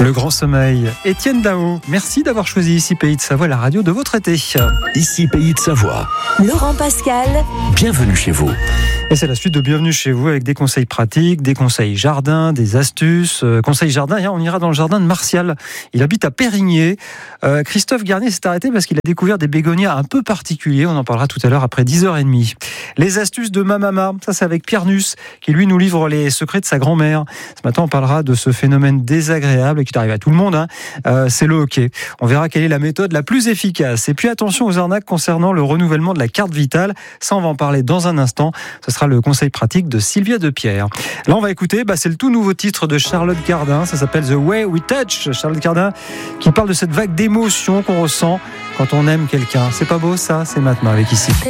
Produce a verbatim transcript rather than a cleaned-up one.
Le grand sommeil. Étienne Dao, merci d'avoir choisi Ici Pays de Savoie, la radio de votre été. Ici Pays de Savoie. Laurent Pascal. Bienvenue chez vous. Et c'est la suite de Bienvenue chez vous avec des conseils pratiques, des conseils jardin, des astuces. Euh, conseils jardin, et on ira dans le jardin de Martial. Il habite à Périgné. Euh, Christophe Garnier s'est arrêté parce qu'il a découvert des bégonias un peu particuliers. On en parlera tout à l'heure après dix heures trente. Les astuces de Mamama, ça c'est avec Pierre Nuss qui lui nous livre les secrets de sa grand-mère. Ce matin on parlera de ce phénomène désagréable qui arrive à tout le monde. Hein. Euh, c'est le hockey. On verra quelle est la méthode la plus efficace. Et puis attention aux arnaques concernant le renouvellement de la carte vitale. Ça on va en parler dans un instant. Ce sera le conseil pratique de Sylvia Depierre. Là, on va écouter, bah, c'est le tout nouveau titre de Charlotte Cardin. Ça s'appelle The Way We Touch. Charlotte Cardin qui parle de cette vague d'émotions qu'on ressent quand on aime quelqu'un. C'est pas beau ça? C'est maintenant avec Ici.